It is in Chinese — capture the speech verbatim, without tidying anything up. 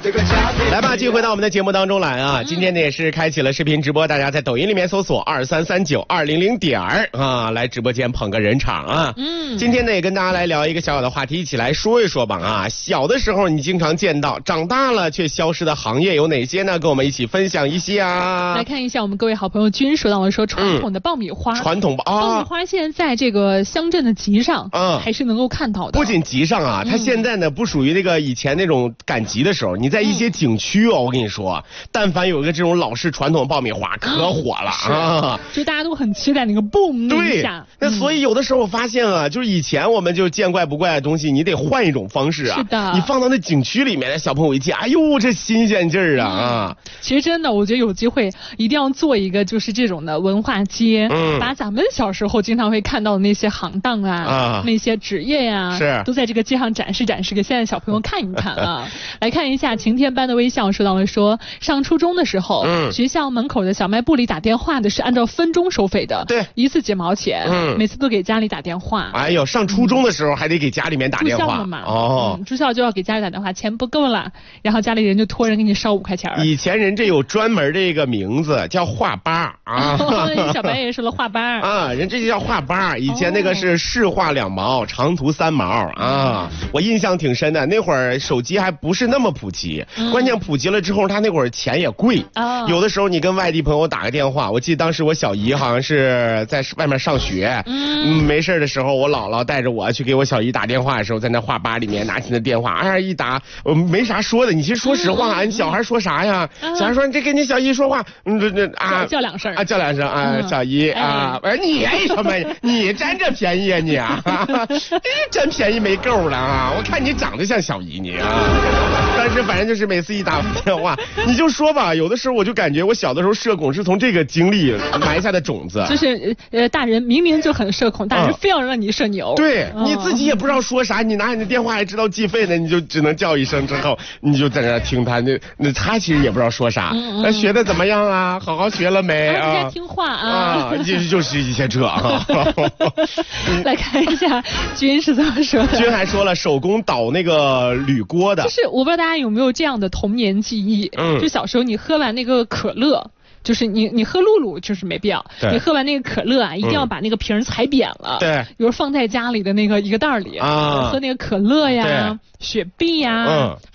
来吧，继续回到我们的节目当中来啊！今天呢也是开启了视频直播，大家在抖音里面搜索二三三九二零零点儿啊，来直播间捧个人场啊！嗯，今天呢也跟大家来聊一个小小的话题，一起来说一说吧啊！小的时候你经常见到，长大了却消失的行业有哪些呢？跟我们一起分享一些啊！ 来看一下我们各位好朋友君说到了说传统的爆米花， 传、嗯、统啊， 爆米花现在在这个乡镇的集上啊还是能够看到的。 不仅集上啊，它现在呢不属于那个以前那种赶集的时候，你在一些景区哦，我跟你说，但凡有一个这种老式传统爆米花，可火了啊！ 就大家都很期待那个嘣那一下。 那所以有的时候我发现啊，就是以前我们就见怪不怪的东西，你得换一种方式啊。 是的， 你放到那景区里面，小朋友一见，哎呦，这新鲜劲儿啊！啊、 嗯，其实真的，我觉得有机会一定要做一个就是这种的文化街，嗯，把咱们小时候经常会看到的那些行当啊，啊那些职业呀、啊， 是都在这个街上展示展示，给现在小朋友看一看啊。来看一下晴天般的微笑说到了说，上初中的时候，嗯，学校门口的小卖部里打电话的是按照分钟收费的， 对， 一次几毛钱，嗯，每次都给家里打电话。 哎呦，上初中的时候还得给家里面打电话， 住校了嘛， 哦、 嗯，住校就要给家里打电话，钱不够了，然后家里人就托人给你烧五块钱。 以前人这有专门这个名字叫画吧啊， 小白也说了画吧啊，人这就叫画吧。以前那个是市画两毛，长途三毛啊，我印象挺深的。那会儿手机还不是那么普及，嗯、关键普及了之后，他那会儿钱也贵啊。有的时候你跟外地朋友打个电话，我记得当时我小姨好像是在外面上学，嗯，没事的时候，我姥姥带着我去给我小姨打电话的时候，在那画吧里面拿起那电话，哎一打，我没啥说的。你其实说实话，你小孩说啥呀？小孩说这跟你小姨说话，嗯这这啊叫两声啊叫两声啊，小姨啊，哎你哎什么？你占这便宜啊你啊，真便宜没够了啊！我看你长得像小姨你啊。但是反正就是每次一打电话，你就说吧，有的时候我就感觉我小的时候社恐是从这个经历埋下的种子。 就是呃，大人明明就很社恐，大人非要让你社牛。 对，你自己也不知道说啥，你拿你的电话还知道计费呢，你就只能叫一声之后，你就在那听他那那他其实也不知道说啥。嗯嗯、学的怎么样啊？好好学了没啊？ 听话啊！ 啊，就就是一些这啊。 来看一下君是怎么说的。 君还说了手工捣那个铝锅的。 就是我不知道大家有没有这样的童年记忆，嗯，就小时候你喝完那个可乐。就是你你喝露露就是没必要，你喝完那个可乐啊，一定要把那个瓶踩扁了， 对， 比如放在家里的那个一个袋里啊，喝那个可乐呀、雪碧呀，嗯，